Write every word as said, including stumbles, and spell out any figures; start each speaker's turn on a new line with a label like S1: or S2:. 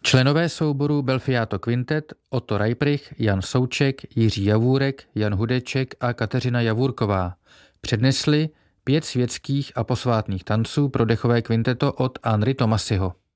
S1: Členové souboru Belfiato Quintet Otto Reiprich, Jan Souček, Jiří Javůrek, Jan Hudeček a Kateřina Javůrková přednesli pět světských a posvátných tanců pro dechové kvinteto od Henri Tomasiho.